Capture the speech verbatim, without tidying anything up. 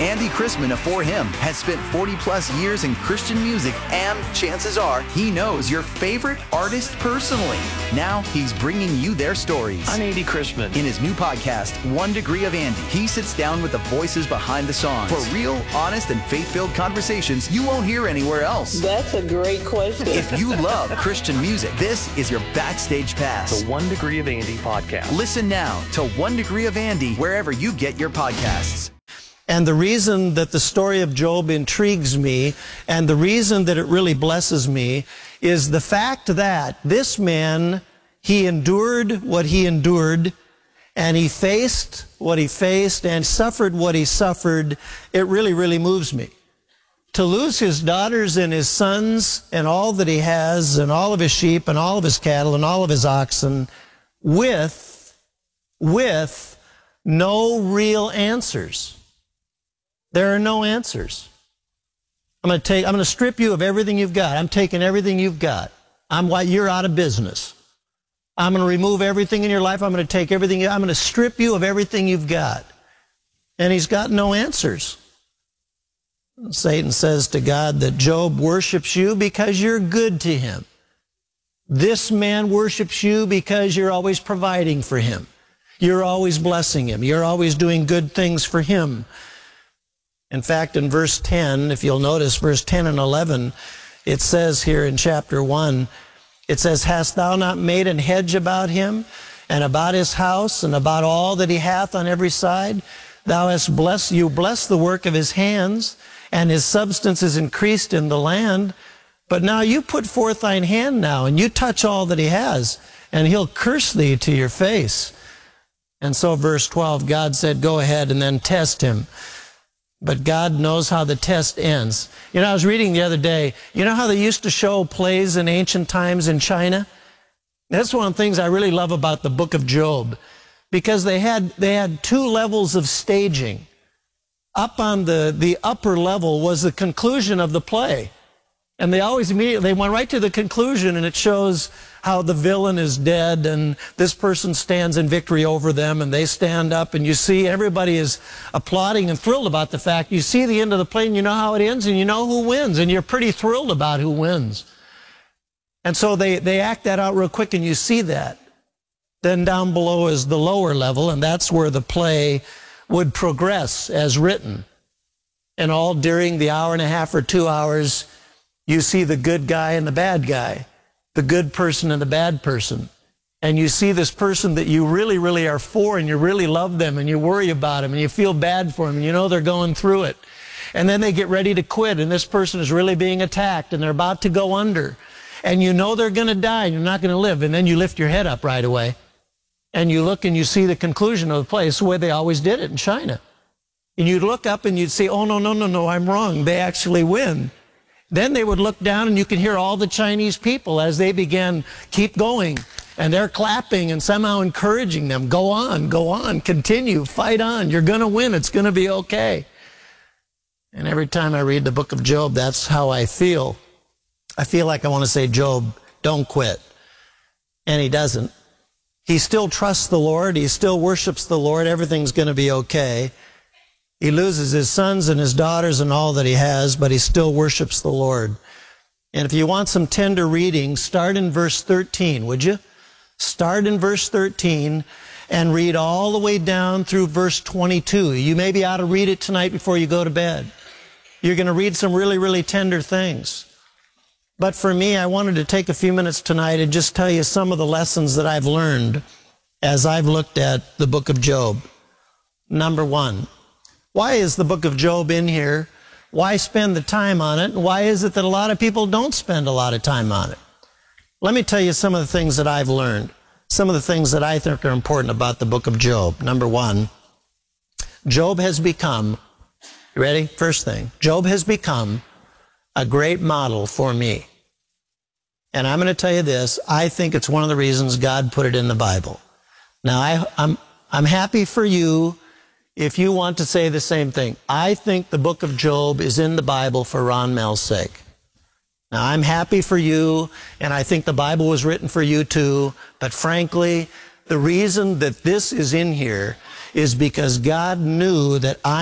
Andy Chrisman of For Him has spent forty plus years in Christian music, and chances are he knows your favorite artist personally. Now he's bringing you their stories. I'm Andy Chrisman. In his new podcast, One Degree of Andy, he sits down with the voices behind the songs for real, honest, and faith-filled conversations you won't hear anywhere else. That's a great question. If you love Christian music, this is your backstage pass. The One Degree of Andy podcast. Listen now to One Degree of Andy wherever you get your podcasts. And the reason that the story of Job intrigues me, and the reason that it really blesses me, is the fact that this man, he endured what he endured, and he faced what he faced, and suffered what he suffered. It really, really moves me. To lose his daughters and his sons and all that he has, and all of his sheep and all of his cattle and all of his oxen, with, with no real answers. There are no answers. I'm going to take, I'm going to strip you of everything you've got. I'm taking everything you've got. I'm why you're out of business. I'm going to remove everything in your life. I'm going to take everything. I'm going to strip you of everything you've got. And he's got no answers. Satan says to God that Job worships you because you're good to him. This man worships you because you're always providing for him. You're always blessing him. You're always doing good things for him. In fact, in verse ten, if you'll notice, verse ten and eleven, it says here in chapter one, it says, "Hast thou not made an hedge about him, and about his house, and about all that he hath on every side? Thou hast blessed, you bless the work of his hands, and his substance is increased in the land. But now you put forth thine hand now, and you touch all that he has, and he'll curse thee to your face." And so verse twelve, God said, go ahead and then test him. But God knows how the test ends. You know, I was reading the other day, you know how they used to show plays in ancient times in China? That's one of the things I really love about the book of Job, because they had, they had two levels of staging. Up on the, the upper level was the conclusion of the play. And they always immediately, they went right to the conclusion, and it shows how the villain is dead, and this person stands in victory over them, and they stand up, and you see everybody is applauding and thrilled about the fact. You see the end of the play, and you know how it ends, and you know who wins, and you're pretty thrilled about who wins. And so they, they act that out real quick, and you see that. Then down below is the lower level, and that's where the play would progress as written. And all during the hour and a half or two hours, you see the good guy and the bad guy, the good person and the bad person. And you see this person that you really, really are for, and you really love them, and you worry about them, and you feel bad for them, and you know they're going through it. And then they get ready to quit, and this person is really being attacked, and they're about to go under. And you know they're going to die, and you're not going to live. And then you lift your head up right away, and you look and you see the conclusion of the play. It's the way they always did it in China. And you'd look up and you'd say, oh, no, no, no, no, I'm wrong. They actually win. Then they would look down, and you could hear all the Chinese people as they began, keep going. And they're clapping and somehow encouraging them. Go on, go on, continue, fight on. You're going to win. It's going to be okay. And every time I read the book of Job, that's how I feel. I feel like I want to say, Job, don't quit. And he doesn't. He still trusts the Lord. He still worships the Lord. Everything's going to be okay. He loses his sons and his daughters and all that he has, but he still worships the Lord. And if you want some tender reading, start in verse thirteen, would you? Start in verse thirteen and read all the way down through verse twenty-two. You maybe ought to read it tonight before you go to bed. You're going to read some really, really tender things. But for me, I wanted to take a few minutes tonight and just tell you some of the lessons that I've learned as I've looked at the book of Job. Number one, why is the book of Job in here? Why spend the time on it? And why is it that a lot of people don't spend a lot of time on it? Let me tell you some of the things that I've learned, some of the things that I think are important about the book of Job. Number one, Job has become, you ready? First thing, Job has become a great model for me. And I'm going to tell you this, I think it's one of the reasons God put it in the Bible. Now, I, I'm, I'm happy for you if you want to say the same thing. I think the book of Job is in the Bible for Ron Mel's sake. Now, I'm happy for you, and I think the Bible was written for you too, but frankly, the reason that this is in here is because God knew that I